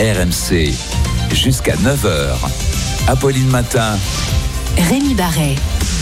RMC, jusqu'à 9h. Apolline Matin. Rémi Barret.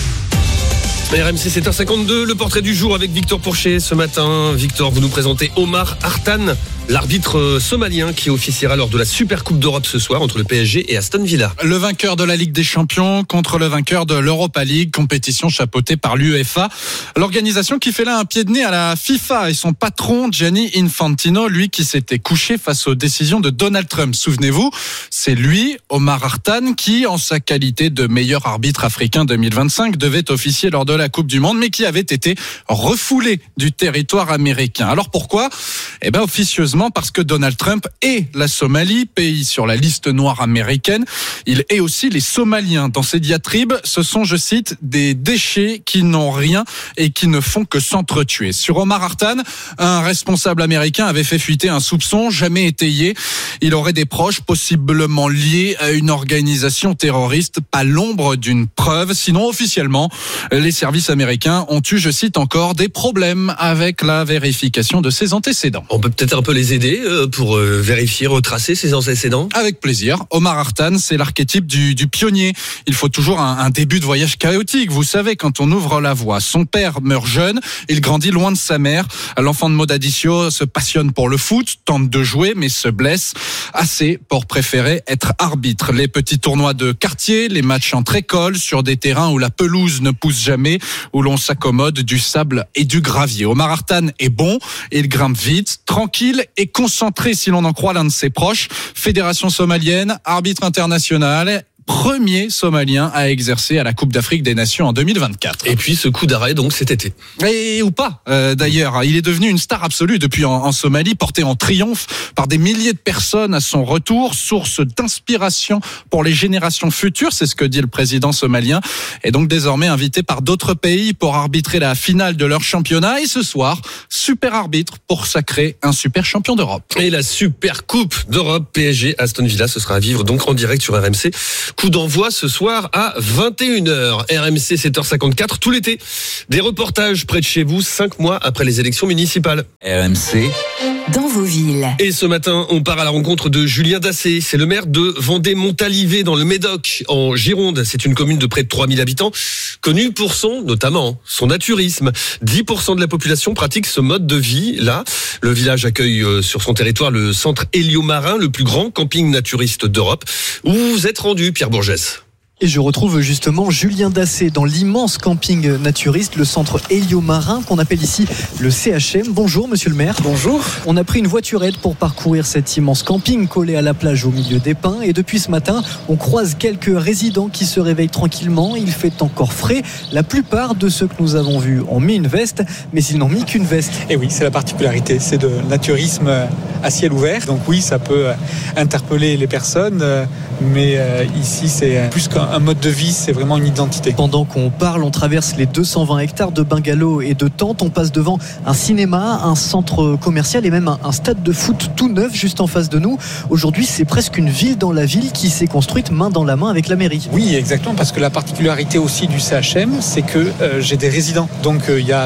RMC 7h52, le portrait du jour avec Victor Pourchet ce matin. Victor, vous nous présentez Omar Hartan, l'arbitre somalien qui officiera lors de la Super Coupe d'Europe ce soir entre le PSG et Aston Villa. Le vainqueur de la Ligue des Champions contre le vainqueur de l'Europa League, compétition chapeautée par l'UEFA. L'organisation qui fait là un pied de nez à la FIFA et son patron Gianni Infantino, lui qui s'était couché face aux décisions de Donald Trump. Souvenez-vous, c'est lui, Omar Hartan, qui, en sa qualité de meilleur arbitre africain 2025, devait officier lors de la Coupe du Monde, mais qui avait été refoulé du territoire américain. Alors pourquoi ? Officieusement parce que Donald Trump est la Somalie, pays sur la liste noire américaine. Il est aussi les Somaliens. Dans ses diatribes, ce sont, je cite, des déchets qui n'ont rien et qui ne font que s'entretuer. Sur Omar Hartan, un responsable américain avait fait fuiter un soupçon jamais étayé. Il aurait des proches possiblement liés à une organisation terroriste, pas l'ombre d'une preuve. Sinon, officiellement, les services américains ont eu, je cite encore, des problèmes avec la vérification de ses antécédents. On peut peut-être un peu les aider pour vérifier, retracer ses antécédents ? Avec plaisir. Omar Hartan, c'est l'archétype du pionnier. Il faut toujours un début de voyage chaotique. Vous savez, quand on ouvre la voie. Son père meurt jeune, il grandit loin de sa mère. L'enfant de Mogadiscio se passionne pour le foot, tente de jouer, mais se blesse assez pour préférer être arbitre. Les petits tournois de quartier, les matchs entre écoles, sur des terrains où la pelouse ne pousse jamais, où l'on s'accommode du sable et du gravier. Omar Hartan est bon, il grimpe vite, tranquille et concentré si l'on en croit l'un de ses proches. Fédération somalienne, arbitre international, premier Somalien à exercer à la Coupe d'Afrique des Nations en 2024. Et puis ce coup d'arrêt donc cet été. Et ou pas d'ailleurs, il est devenu une star absolue depuis en Somalie, porté en triomphe par des milliers de personnes à son retour, source d'inspiration pour les générations futures, c'est ce que dit le président somalien, et donc désormais invité par d'autres pays pour arbitrer la finale de leur championnat. Et ce soir, super arbitre pour sacrer un super champion d'Europe. Et la Super Coupe d'Europe PSG Aston Villa, ce sera à vivre donc en direct sur RMC. Coup d'envoi ce soir à 21h. RMC 7h54 tout l'été. Des reportages près de chez vous 5 mois après les élections municipales. RMC. Dans vos villes. Et ce matin, on part à la rencontre de Julien Dassé. C'est le maire de Vendée-Montalivet dans le Médoc, en Gironde. C'est une commune de près de 3000 habitants, connue pour notamment son naturisme. 10% de la population pratique ce mode de vie là. Le village accueille sur son territoire le centre Héliomarin, le plus grand camping naturiste d'Europe. Où vous êtes rendu, Pierre Bourgès ? Et je retrouve justement Julien Dassé dans l'immense camping naturiste, le centre Héliomarin, qu'on appelle ici le CHM. Bonjour monsieur le maire. Bonjour. On a pris une voiturette pour parcourir cet immense camping collé à la plage au milieu des pins. Et depuis ce matin, on croise quelques résidents qui se réveillent tranquillement. Il fait encore frais. La plupart de ceux que nous avons vus ont mis une veste, mais ils n'ont mis qu'une veste. Et oui, c'est la particularité, c'est de naturisme à ciel ouvert. Donc oui, ça peut interpeller les personnes, mais ici c'est plus qu'un mode de vie, c'est vraiment une identité. Pendant qu'on parle, on traverse les 220 hectares de bungalows et de tentes. On passe devant un cinéma, un centre commercial et même un stade de foot tout neuf juste en face de nous. Aujourd'hui, c'est presque une ville dans la ville qui s'est construite main dans la main avec la mairie. Oui, exactement, parce que la particularité aussi du CHM, c'est que j'ai des résidents. Donc il y a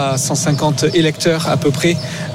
350 électeurs à peu près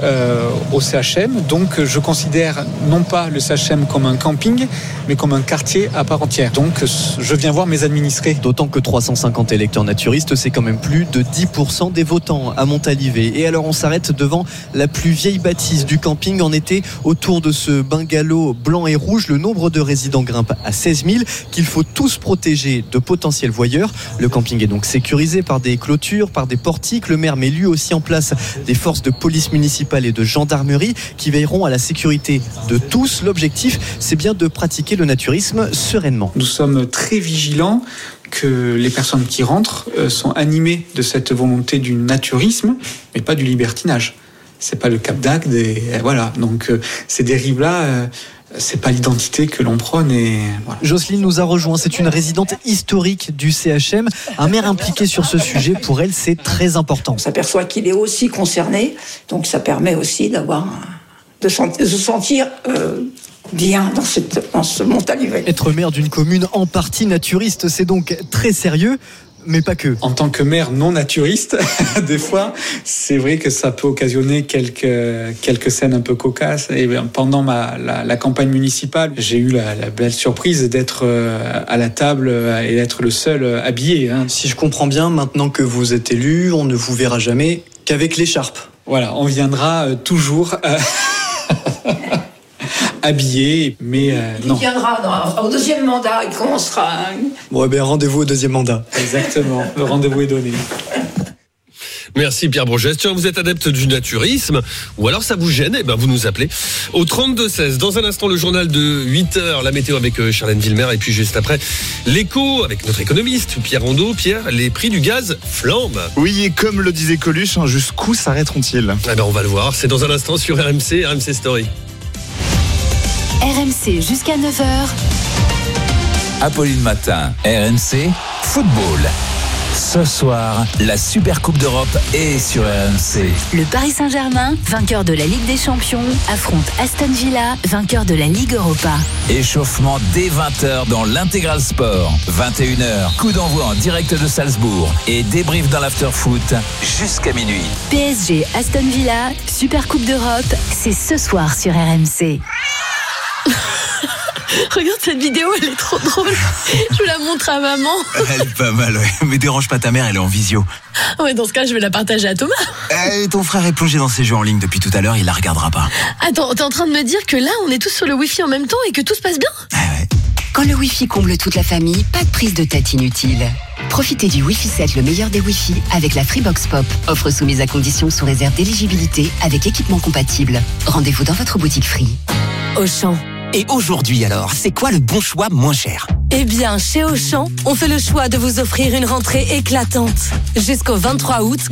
au CHM. Donc je considère non pas le CHM comme un camping, mais comme un quartier à part entière. Donc je viens voir mes administrés. D'autant que 350 électeurs naturistes, c'est quand même plus de 10% des votants à Montalivet. Et alors on s'arrête devant la plus vieille bâtisse du camping. En été, autour de ce bungalow blanc et rouge, le nombre de résidents grimpe à 16 000, qu'il faut tous protéger de potentiels voyeurs. Le camping est donc sécurisé par des clôtures, par des portiques. Le maire met lui aussi en place des forces de police municipale et de gendarmerie qui veilleront à la sécurité de tous. L'objectif, c'est bien de pratiquer le naturisme sereinement. Nous sommes très vigilants que les personnes qui rentrent sont animées de cette volonté du naturisme, mais pas du libertinage. C'est pas le Cap d'Agde, voilà. Donc ces dérives-là, c'est pas l'identité que l'on prône. Et voilà. Jocelyne nous a rejoint, c'est une résidente historique du CHM. Un maire impliqué sur ce sujet, pour elle, c'est très important. On s'aperçoit qu'il est aussi concerné, donc ça permet aussi de se sentir bien dans ce Montalivet. Être maire d'une commune en partie naturiste, c'est donc très sérieux. Mais pas que. En tant que maire non naturiste, des fois, c'est vrai que ça peut occasionner quelques scènes un peu cocasses. Et pendant la campagne municipale, j'ai eu la belle surprise d'être à la table et d'être le seul habillé. Si je comprends bien, maintenant que vous êtes élu, on ne vous verra jamais qu'avec l'écharpe. Voilà, on viendra toujours habillé, mais non. Il viendra au deuxième mandat, il commencera. Bon, rendez-vous au deuxième mandat. Exactement, le rendez-vous est donné. Merci Pierre Bourgès. Tiens, vous êtes adepte du naturisme ou alors ça vous gêne, vous nous appelez au 32-16. Dans un instant, le journal de 8h, la météo avec Charlène Villemer et puis juste après, l'écho avec notre économiste Pierre Rondeau. Pierre, les prix du gaz flambent. Oui, et comme le disait Coluche, jusqu'où s'arrêteront-ils ? On va le voir, c'est dans un instant sur RMC Story. RMC jusqu'à 9h. Apolline Matin, RMC Football. Ce soir, la Super Coupe d'Europe est sur RMC. Le Paris Saint-Germain, vainqueur de la Ligue des Champions, affronte Aston Villa, vainqueur de la Ligue Europa. Échauffement dès 20h dans l'Intégral Sport. 21h, coup d'envoi en direct de Salzbourg et débrief dans l'after-foot jusqu'à minuit. PSG Aston Villa, Super Coupe d'Europe, c'est ce soir sur RMC. Regarde cette vidéo, elle est trop drôle. Je la montre à maman. Elle est pas mal, ouais. Mais dérange pas ta mère, elle est en visio. Ouais, dans ce cas, je vais la partager à Thomas. Ton frère est plongé dans ses jeux en ligne depuis tout à l'heure, il la regardera pas. Attends, t'es en train de me dire que là, on est tous sur le Wi-Fi en même temps et que tout se passe bien ? Ouais. Quand le Wi-Fi comble toute la famille, pas de prise de tête inutile. Profitez du Wi-Fi 7, le meilleur des Wi-Fi, avec la Freebox Pop. Offre soumise à condition sous réserve d'éligibilité avec équipement compatible. Rendez-vous dans votre boutique Free. Auchan. Et aujourd'hui alors, c'est quoi le bon choix moins cher ? Eh bien, chez Auchan, on fait le choix de vous offrir une rentrée éclatante. Jusqu'au 23 août,